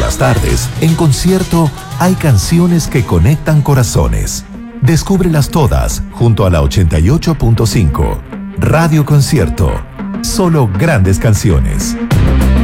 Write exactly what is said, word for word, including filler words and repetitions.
las tardes, en Concierto, hay canciones que conectan corazones. Descúbrelas todas junto a la ochenta y ocho punto cinco. Radio Concierto. Solo grandes canciones.